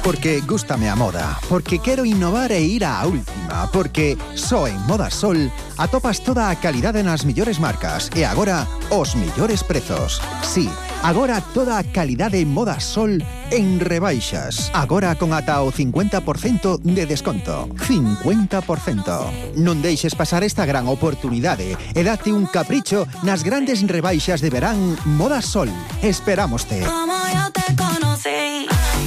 Porque gústame a moda, porque quero innovar e ir á última, porque só en Moda Sol atopas toda a calidade nas mellores marcas e agora os mellores prezos. Sí, agora toda a calidade Moda Sol en rebaixas. Agora con ata o 50% de desconto. 50%. Non deixes pasar esta gran oportunidade e date un capricho nas grandes rebaixas de verán Moda Sol. Esperámoste. Como yo te conocí.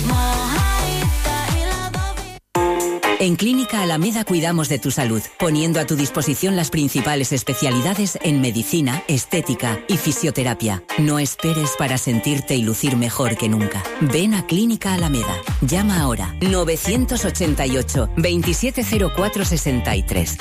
En Clínica Alameda cuidamos de tu salud, poniendo a tu disposición las principales especialidades en medicina, estética y fisioterapia. No esperes para sentirte y lucir mejor que nunca. Ven a Clínica Alameda. Llama ahora 988 2704 63.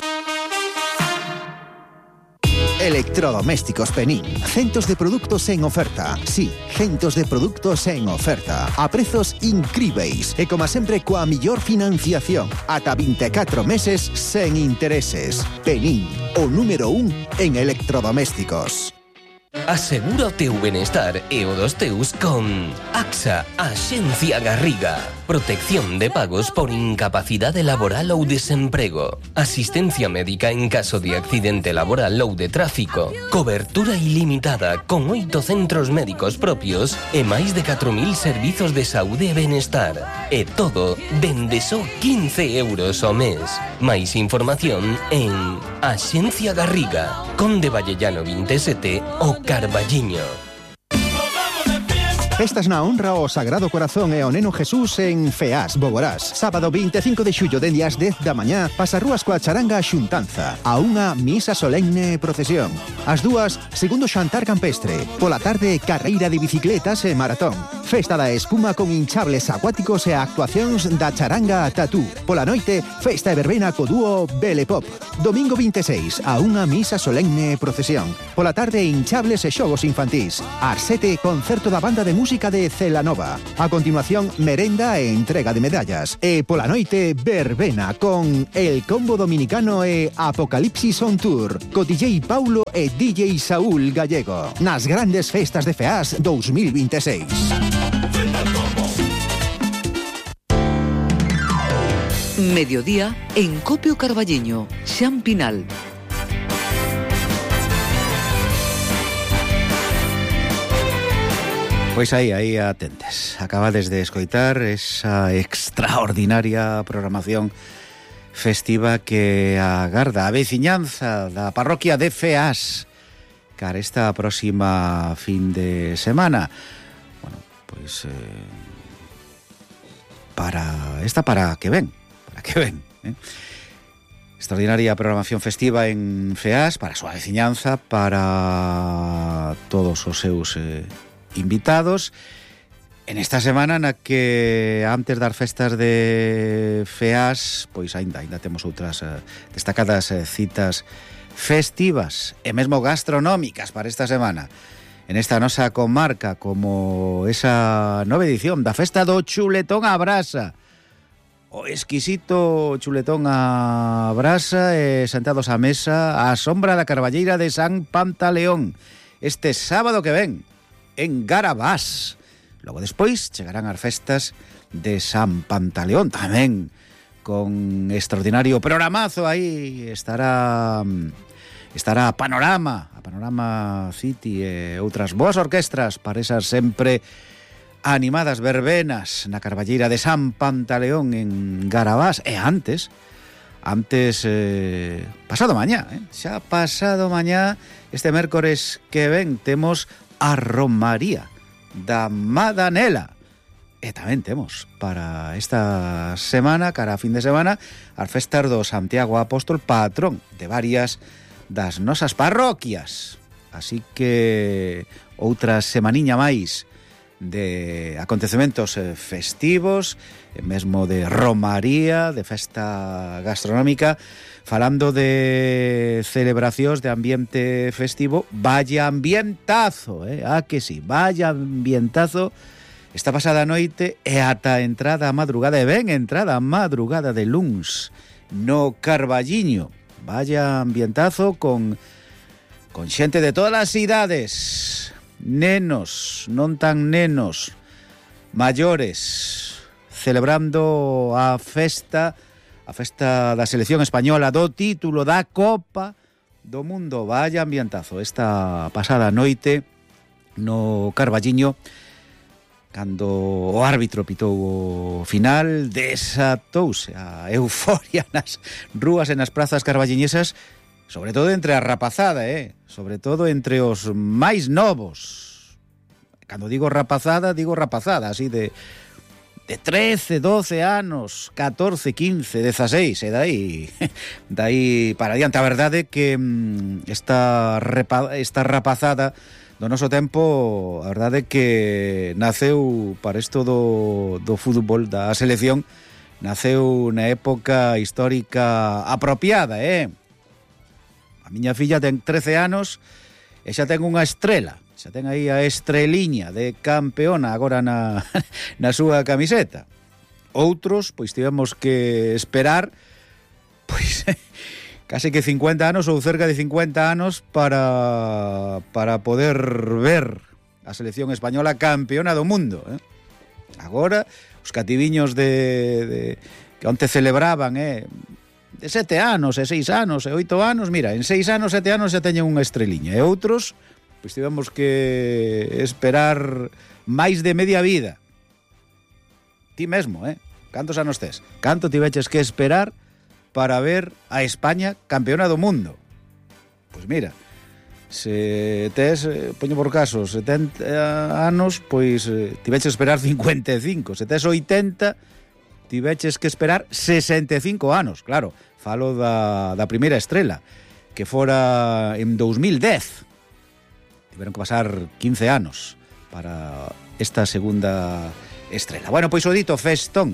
Electrodomésticos Penín. Cientos de productos en oferta. Sí, cientos de productos en oferta. A prezos incríveis. E como sempre, coa millor financiación. Ata 24 meses sen intereses. Penín, o número 1 en electrodomésticos. Asegura o teu benestar e o dos teus con AXA, Axencia Garriga. Protección de pagos por incapacidade laboral ou desemprego. Asistencia médica en caso de accidente laboral ou de tráfico. Cobertura ilimitada con 8 centros médicos propios e máis de 4.000 servizos de saúde e benestar. E todo dende só 15 euros ao mes. Máis información en Axencia Garriga, Conde Vallellano 27 o Carballiño. Festas na honra ao Sagrado Corazón e ao Neno Jesús en Feás, Boborás. Sábado 25 de xullo dende as 10 da mañá, pasarrúas coa charanga xuntanza. A unha misa solemne e procesión. As dúas, segundo xantar campestre. Pola tarde, carreira de bicicletas e maratón. Festa da espuma con hinchables acuáticos e actuacións da charanga Tatú. Pola noite, festa e verbena co dúo Belepop. Domingo 26, a unha misa solemne e procesión. Pola tarde, hinchables e xogos infantís. Ás 7, concerto da banda de música de Celanova. A continuación, merenda e entrega de medallas. E pola noite, verbena con El Combo Dominicano e Apocalipsis on Tour, co DJ Paulo e DJ Saúl Gallego. Nas grandes festas de Feás 2026. Mediodía en Copio Carballiño, Xan Pinal. Pois aí atentes. Acabades de escoitar esa extraordinaria programación festiva que agarda a veciñanza da parroquia de Feás cara esta próxima fin de semana. Bueno, pois para que ven. Extraordinaria programación festiva en Feás para a súa veciñanza, para todos os seus invitados en esta semana na que antes das festas de Feás pois aínda temos outras destacadas citas festivas e mesmo gastronómicas para esta semana en esta nosa comarca, como esa nova edición da festa do chuletón á brasa, o exquisito chuletón á brasa e sentados á mesa á sombra da carballeira de San Pantaleón este sábado que ven en Garabás. Logo despois chegarán as festas de San Pantaleón, tamén con extraordinario programazo. Aí estará a Panorama City e outras boas orquestras para esas sempre animadas verbenas na carballeira de San Pantaleón en Garabás. E antes pasado mañá, xa pasado mañá, este mércores que ven, temos a Romaría da Madanela. E tamén temos para esta semana, cara a fin de semana, as festas do Santiago Apóstol, patrón de varias das nosas parroquias. Así que outra semaniña máis de acontecementos festivos, e mesmo de romaría, de festa gastronómica, falando de celebracións de ambiente festivo. Vaya ambientazo, que sí, vaya ambientazo esta pasada noite e ata entrada a madrugada, e ben entrada a madrugada de luns no Carballiño. Vaya ambientazo con xente de todas as idades, nenos, non tan nenos, maiores, celebrando a festa da selección española, do título da Copa do Mundo. Vaya ambientazo esta pasada noite no Carballiño, cando o árbitro pitou o final, desatouse a euforia nas rúas e nas prazas carballiñesas, sobre todo entre a rapazada, sobre todo entre os máis novos. Cando digo rapazada, así de 13, 12 anos, 14, 15, 16, e daí para adiante. A verdade é que esta rapazada do noso tempo, a verdade é que naceu para isto do fútbol, da selección, naceu na época histórica apropiada, A miña filla ten 13 anos e xa ten unha estrela. Xa ten aí a estreliña de campeona agora na súa camiseta. Outros, pois tivemos que esperar pois case que 50 anos ou cerca de 50 anos para poder ver a selección española campeona do mundo, Agora, os cativiños que onte celebraban, de 7 anos, e 6 anos, e 8 anos, mira, en 6 anos, 7 anos xa teñen unha estreliña. E outros, pois tivemos que esperar máis de media vida. Ti mesmo, Cantos anos tes? Canto tiveches que esperar para ver a España campeona do mundo? Pois mira, se tes, poño por caso, 70 anos, pois tiveches que esperar 55. Se tes 80, tiveches que esperar 65 anos. Claro, falo da primeira estrela, que fora en 2010. Tiveron que pasar 15 anos para esta segunda estrela. Bueno, pois o dito, festón,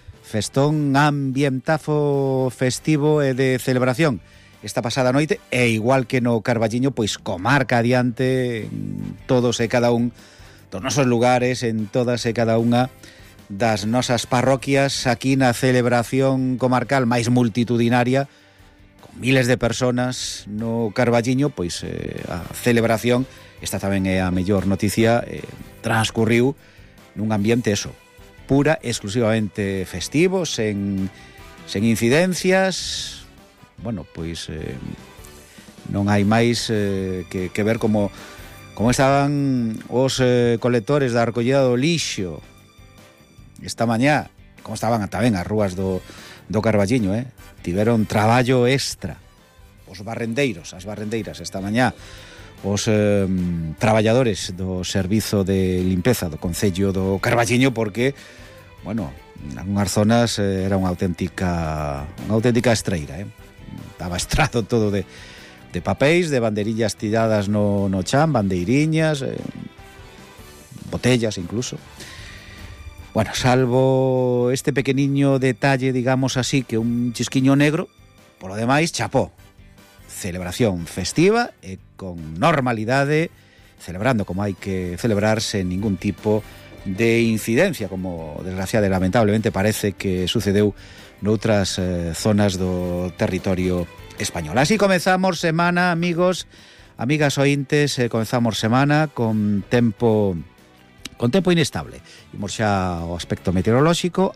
ambientazo festivo e de celebración esta pasada noite, e igual que no Carballiño, pois comarca adiante en todos e cada un dos nosos lugares, en todas e cada unha das nosas parroquias, aquí na celebración comarcal máis multitudinaria, con miles de personas no Carballiño. Pois a celebración, esta tamén é a mellor noticia, transcurriu nun ambiente pura, exclusivamente festivo, sen incidencias. Bueno, pois non hai máis que ver como estaban os colectores da recollida do lixo esta mañá, como estaban tamén as rúas do Carballiño, tiveron traballo extra os barrendeiros, as barrendeiras esta mañá, os traballadores do servizo de limpeza do Concello do Carballiño, porque, bueno, en algunhas zonas era unha auténtica estreira, Estaba estrado todo de papéis, de bandeirillas tiradas no chan, bandeiriñas, botellas incluso. Bueno, salvo este pequeniño detalle, digamos así, que un chisquiño negro, polo demais, chapó. Celebración festiva e con normalidade, celebrando como hai que celebrarse, sen ningún tipo de incidencia, como desgraciadamente e lamentablemente parece que sucedeu noutras zonas do territorio español. Así comezamos semana, amigos, amigas ointes, comezamos semana con tempo inestable. Imos xa ao aspecto meteorolóxico.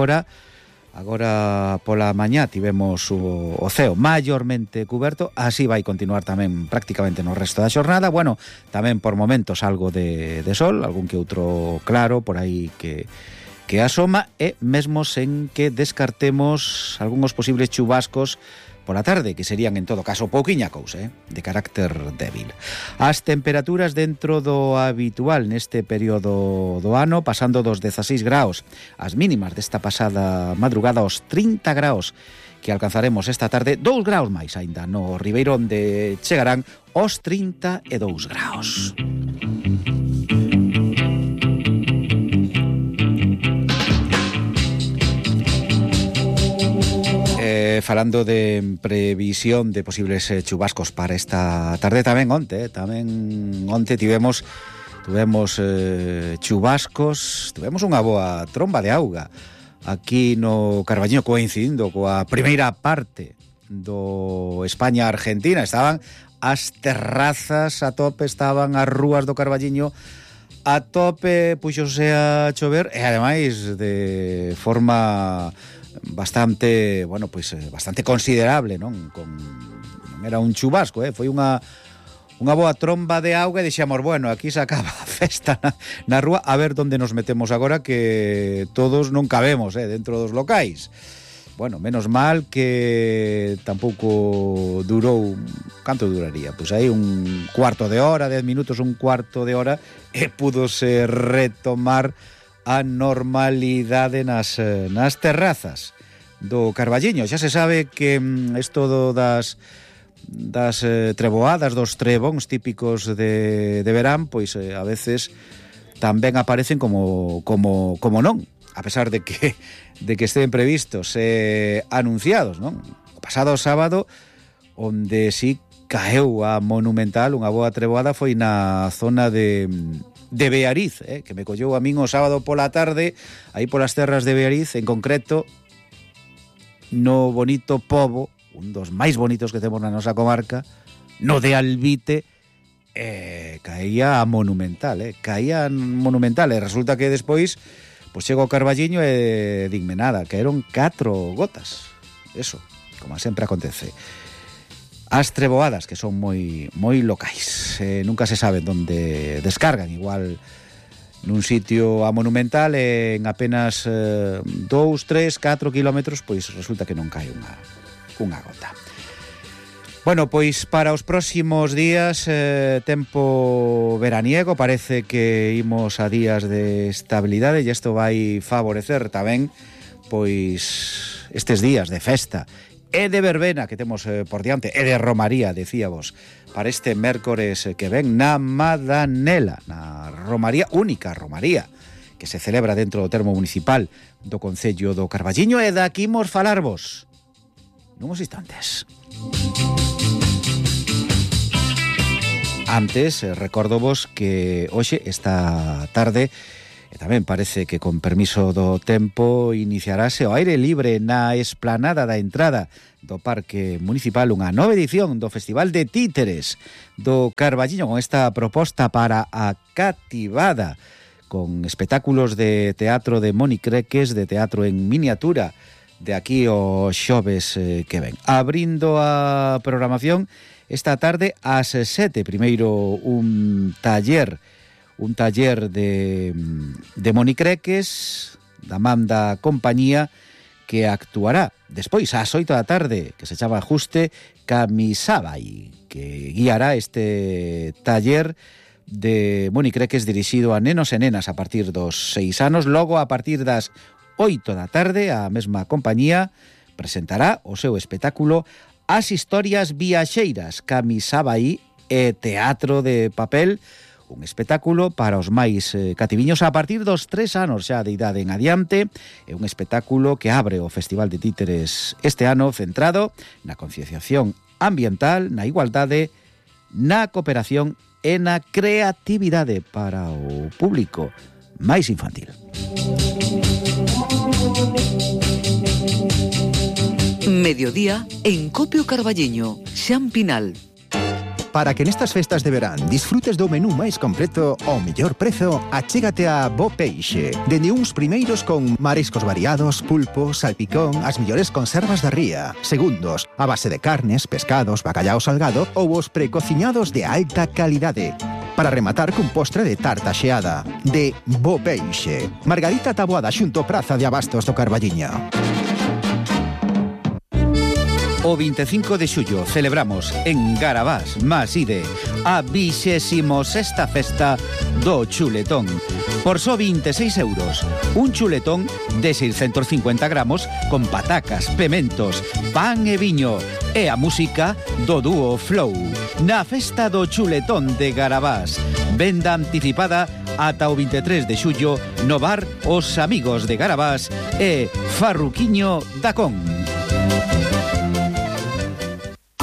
Agora pola mañá tivemos o ceo maiormente cuberto, así vai continuar tamén prácticamente no resto da xornada. Bueno, tamén por momentos algo de sol, algún que outro claro por aí que asoma, e mesmo sen que descartemos algúns posibles chubascos pola tarde, que serían en todo caso pouquiña cousa, de carácter débil. As temperaturas dentro do habitual neste período do ano, pasando dos 16 graus, as mínimas desta pasada madrugada aos 30 graus que alcanzaremos esta tarde, 2 graus máis aínda no Ribeiro, onde chegarán aos 32 graus. Falando de previsión de posibles chubascos para esta tarde, tamén onte tivemos chubascos, tivemos unha boa tromba de auga aquí no Carballiño, coincidindo coa primeira parte do España-Argentina. Estaban as terrazas a tope, estaban as rúas do Carballiño a tope puxose a chover e ademais de forma bastante, bueno, pois bastante considerable, non? Non era un chubasco, foi unha boa tromba de auga e dixemos, bueno, aquí se acaba a festa na rúa, a ver onde nos metemos agora, que todos non cabemos dentro dos locais. Bueno, menos mal que tampouco durou. Canto duraría? Pois aí un cuarto de hora, 10 minutos, un cuarto de hora, e púdose retomar a normalidade nas terrazas do Carballiño. Xa se sabe que isto das treboadas, dos trebóns típicos de verán, pois a veces tamén aparecen como non, a pesar de que estén previstos anunciados, non? O pasado sábado, onde si caeu a monumental, unha boa treboada, foi na zona de Beariz, que me colleu a min o sábado pola tarde, aí polas terras de Beariz, en concreto, no bonito pobo, un dos máis bonitos que temos na nosa comarca, no de Albite, caía monumental, caía monumental, e resulta que despois pois chego ao Carballiño e digme nada, caeron 4 gotas. Eso, como sempre acontece. As treboadas, que son moi locais, nunca se sabe onde descargan, igual nun sitio a monumental en apenas 2, 3, 4 kilómetros, pois resulta que non cae unha gota. Bueno, pois para os próximos días, tempo veraniego, parece que imos a días de estabilidade e isto vai favorecer tamén pois estes días de festa e de verbena que temos por diante, e de romaría, decíamos, para este mércores que ven na Madanela, na romaría, única romaría que se celebra dentro do termo municipal do Concello do Carballiño, e daqui imos falarvos nuns instantes. Antes, recórdovos que hoxe, esta tarde, e tamén parece que con permiso do tempo, iniciarase ao aire libre na esplanada da entrada do Parque Municipal unha nova edición do Festival de Títeres do Carballiño, con esta proposta para a cativada, con espectáculos de teatro de monicreques, de teatro en miniatura, de aquí os xoves que ven. Abrindo a programación esta tarde ás 7, primeiro un taller de monicreques da man da compañía, que actuará despois ás 8 da tarde, que se chama Juste Camisábai, que guiará este taller de monicreques dirixido a nenos e nenas a partir dos 6 anos. Logo, a partir das 8 da tarde, a mesma compañía presentará o seu espectáculo As historias viaxeiras, Camisábai e teatro de papel, un espectáculo para os máis cativiños a partir dos 3 anos xa de idade en adiante. É un espectáculo que abre o Festival de Títeres este ano, centrado na concienciación ambiental, na igualdade, na cooperación e na creatividade para o público máis infantil. Mediodía en Copio Carballiño, Xampinal. Para que nestas festas de verán disfrutes do menú máis completo ao mellor prezo, achégate a Bo Peixe. Dende uns primeiros con mariscos variados, pulpo, salpicón, as mellores conservas da ría. Segundos, a base de carnes, pescados, bacallao salgado ou os precociñados de alta calidade. Para rematar cun postre de tarta xeada. De Bo Peixe. Margarita Taboada xunto Praza de Abastos do Carballiño. O 25 de xullo celebramos en Garabás, Maside, a 26ª festa do chuletón. Por só 26 euros, un chuletón de 650 gramos con patacas, pementos, pan e viño, e a música do dúo Flow. Na festa do chuletón de Garabás, venda anticipada ata o 23 de xullo no bar Os Amigos de Garabás e Farruquiño da Con.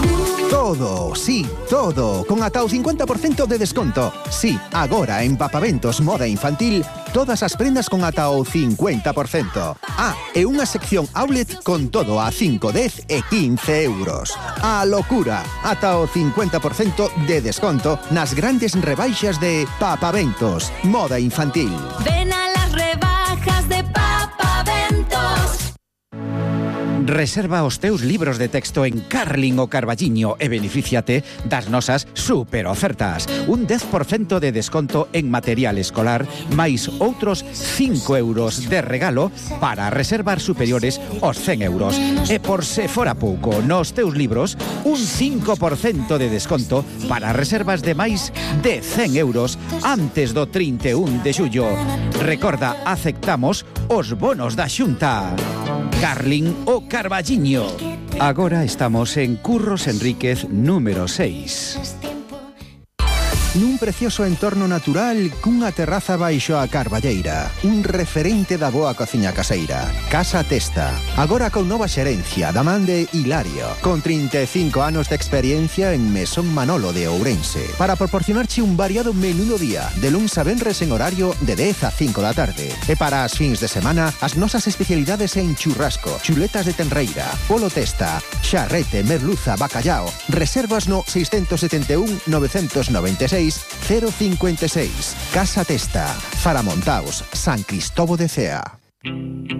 Todo, sí, todo, con ata o 50% de desconto. Sí, agora en Papaventos Moda Infantil, todas as prendas con ata o 50%. E unha sección outlet con todo a 5, 10 e 15 euros. A locura, ata o 50% de desconto nas grandes rebaixas de Papaventos Moda Infantil. Ven a las rebajas de Papaventos. Reserva os teus libros de texto en Carling o Carballiño e benefíciate das nosas super ofertas. Un 10% de desconto en material escolar, máis outros 5 euros de regalo para reservar superiores aos 100 euros. E por se fora pouco, nos teus libros, un 5% de desconto para reservas de máis de 100 euros antes do 31 de xullo. Recorda, aceptamos os bonos da Xunta. Carling o Carballiño. Agora estamos en Curros Enríquez número 6. Nun precioso entorno natural cunha terraza baixo a Carballeira. Un referente da boa cociña caseira. Casa Testa. Agora con nova xerencia da man de Hilario. Con 35 anos de experiencia en Mesón Manolo de Ourense. Para proporcionarche un variado menú do día. De luns a venres en horario de 10 a 5 da tarde. E para as fins de semana, as nosas especialidades en churrasco, chuletas de tenreira, polo testa, xarrete, merluza, bacallao. Reservas no 671 996 056. Casa Testa, Faramontaos, San Cristobo de Cea.